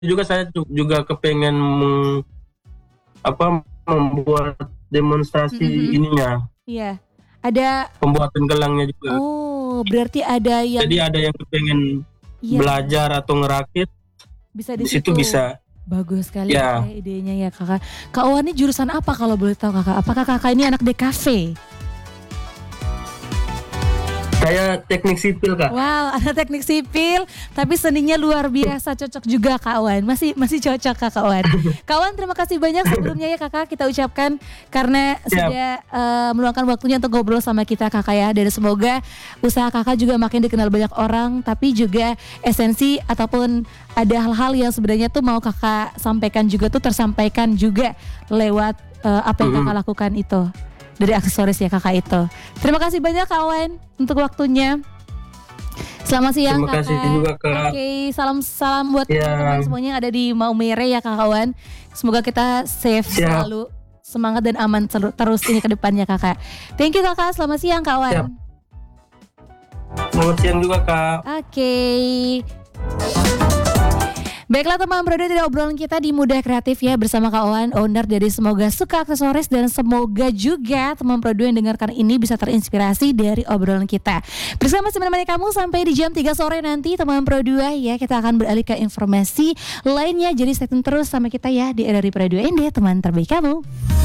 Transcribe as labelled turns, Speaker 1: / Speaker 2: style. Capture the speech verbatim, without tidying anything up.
Speaker 1: juga saya juga kepengen meng, apa membuat demonstrasi
Speaker 2: Mm-mm.
Speaker 1: ininya.
Speaker 2: Iya. Ada
Speaker 1: pembuatan gelangnya juga.
Speaker 2: Oh, berarti ada yang
Speaker 1: Jadi ada yang kepengen
Speaker 2: iya,
Speaker 1: belajar atau ngerakit
Speaker 2: bisa di
Speaker 1: di situ
Speaker 2: situ.
Speaker 1: bisa.
Speaker 2: Bagus sekali
Speaker 1: Ya.
Speaker 2: ya idenya ya kakak. Kak Owan ini jurusan apa kalau boleh tahu kakak? Apakah kakak ini anak D K V?
Speaker 1: Saya teknik sipil, Kak.
Speaker 2: Wow, anak teknik sipil, tapi seninya luar biasa, cocok juga Kak Owan. Masih masih cocok Kak Owan. Kak Owan, terima kasih banyak sebelumnya ya kakak kita ucapkan karena
Speaker 1: Siap.
Speaker 2: sudah uh, meluangkan waktunya untuk ngobrol sama kita kakak ya. Dan semoga usaha kakak juga makin dikenal banyak orang, tapi juga esensi ataupun ada hal-hal yang sebenarnya tuh mau kakak sampaikan juga tuh tersampaikan juga lewat uh, apa yang kakak lakukan itu. Dari aksesoris ya kakak itu. Terima kasih banyak Kak Owen untuk waktunya. Selamat siang
Speaker 1: Terima
Speaker 2: kakak.
Speaker 1: kasih juga Kak.
Speaker 2: Oke, okay, salam-salam buat
Speaker 1: ya.
Speaker 2: teman-teman semuanya yang ada di Maumere ya Kak Owen. Semoga kita safe
Speaker 1: Siap.
Speaker 2: selalu, semangat dan aman terus ini ke depannya kakak. Thank you kakak, selamat siang Kak Owen.
Speaker 1: Siap. Selamat siang juga Kak.
Speaker 2: Oke. Okay. Baiklah teman Brodo, dari obrolan kita di Muda Kreatif ya bersama Kak Owan, owner dari Semoga Suka Aksesoris, dan semoga juga teman Brodo yang dengarkan ini bisa terinspirasi dari obrolan kita. Bersama menemani kamu sampai di jam tiga sore nanti teman Brodo ya, kita akan beralih ke informasi lainnya. Jadi stay tune terus sama kita ya di R R I Pradio N D, teman terbaik kamu.